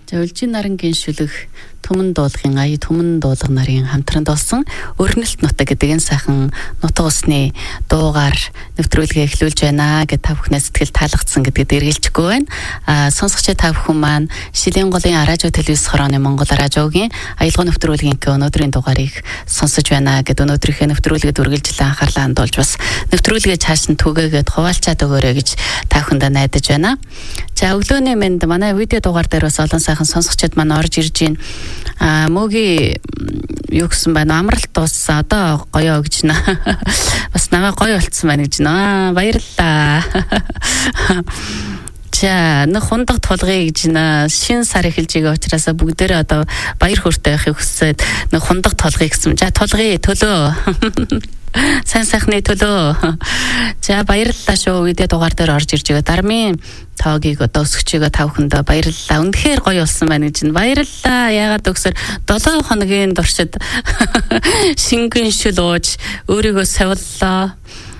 За Үлжийн нарангийн шүлэг Түмэн дуулгын ая Түмэн дуулга нарын хамтран дуулсан Өрнөлт нутаг гэдэг энэ сайхан нутаг усны дуугаар нэвтрүүлгээ эхлүүлж байна гэж та бүхнээ сэтгэл таалагдсан гэдэгт эргэлжихгүй байна. Сонсогч та бүхэн маань Шилийн голын радио телевиз хорооны Монгол радиогийн аялал нэвтрүүлгийн өнөөдрийн дугаарыг сонсож байна гэд өнөөдрийнхээ нэвтрүүлгээд үргэлжлэн анхаарлаа хандуулж бас нэвтрүүлгээ цааш нь түгээгээд хуваалцаад өгөөрэй гэж та бүхэндээ найдаж байна. За өглөөний мэнд манай видео дугаар дээр бас олон сайхан сонсогчид маань орж ирж байна. Мөгийн юу гэсэн байна амралт дууссан одоо гоё гэж нэ бас намайг гоё болцсон байна гэж нэ баярлалаа. За нэг хундаг тулгыг гэж нэ шинэ сар эхэлж байгаа учраас бүгдээрээ одоо баяр хөөртэй байхыг хүсээд нэг хундаг тулгыг гэсэн. За тулгыг төлөө сайн сайхны төлөө. За баярлалаа шүү. Видео дугаар дээр орж ирж байгаа дармын тоогийг одоо өсгчийгээ та бүхэндээ баярлалаа. Үнэхээр гоё болсон байна гэж баярлалаа. Яагаад гэвэл 7 хоногийн туршид шингэн шүл ууж өөрийгөө савллаа.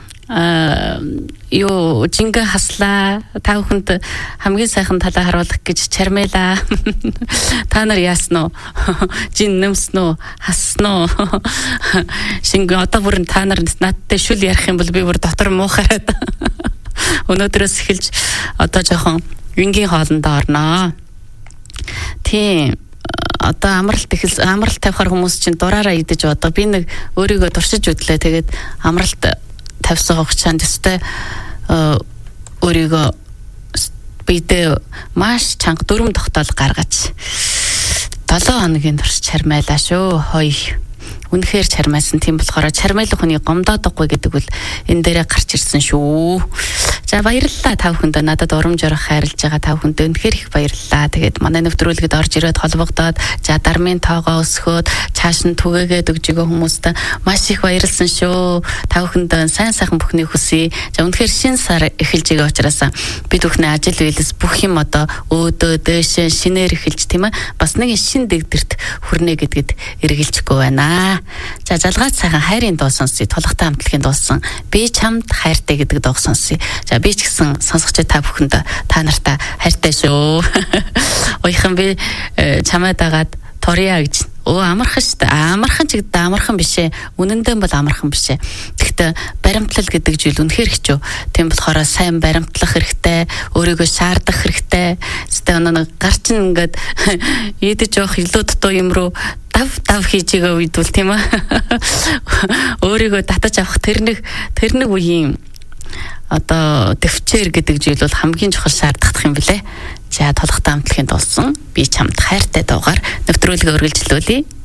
Юу жингээ хаслаа. Та бүхэнд хамгийн сайхан талаа харуулах гэж чармайлаа. Та нар яасан уу? Жин нэмсэн үү? Хассан уу? Шингээ одоо бүр та нар надтай шүл ярих юм бол би бүр дотор муухараад өнөөдрөөс эхэлж одоо жоохон вингийн хоолндоо орноо. Тийм одоо амралт тавихаар хүмүүс чинь дураараа идэж одоо би нэг өөрийгөө туршиж үдлээ. Тэгээд амралт тавьсан хугацаанд өстэй өөрийгөө бидээ маш чанга 4 тогтоол гаргаж 7 хоногийн турш чармайлаа шүү. Хой үнэхээр чармайсан. Тийм болохоор чармайлах хүний гомдоодохгүй гэдэг бол энэ дээрээ гарч ирсэн шүү. За баярлалаа та бүхэндээ надад урамжаар хайрлаж байгаа та бүхэндээ үнэхээр их баярлалаа. Тэгээд манай нэвтрүүлгэд орж ирээд холбогдоод за дармын тоогоо өсгөөд цааш нь түгээгээд өгж байгаа хүмүүстээ маш их баярлсан шүү. Та бүхэндээ сайн сайхан бүхний хүсье. За үнэхээр шинэ сар эхэлж байгаа учраас бид бүхний ажил үйлс бүх юм одоо өөдөө дээш шинээр эхэлж тийм ээ. Бас нэг шинэ дэгдэрт хүрнэ гэдгэд эргэлжихгүй байна. За залгаад сайхан хайрын дуу сонсъё. Тулгатай хамтлагийн дуусан би чамд хайртай гэдэг дуу сонсъё. За би ч гэсэн сонсогч та бүхэнд та нартай хайртай шүү. Ойхан би чамайг дагаад торья гэж. Амархан шүү дээ. Амархан ч гэдэг амархан биш ээ. Үнэндээ бол амархан биш ээ. Гэхдээ баримтлал гэдэг зүйл үнэхээр хэцүү. Тийм болохоор сайн баримтлах хэрэгтэй, өөрийгөө шаардах хэрэгтэй. Эсвэл нэг гарч ингээд идэж явах илүү дутуу юм руу дав хийж байгаа үед бол тийм ээ. Өөрийгөө татаж авах тэр нэг үеийн одоо төвчээр гэдэг зүйл бол хамгийн чухал шаардлагатай юм билээ. За толготой хамтлагийн дуулсан би чамд хайртай дуугаар нэвтрүүлгээ үргэлжлүүлье.